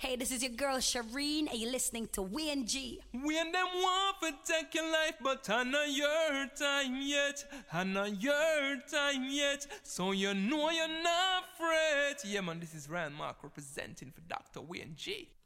Hey, this is your girl Shireen, and you're listening to Wayne G. When them want to take your life, but I know your time yet. I know your time yet. So you know you're not afraid. Yeah, man, this is Ryan Mark representing for Dr. Wayne G.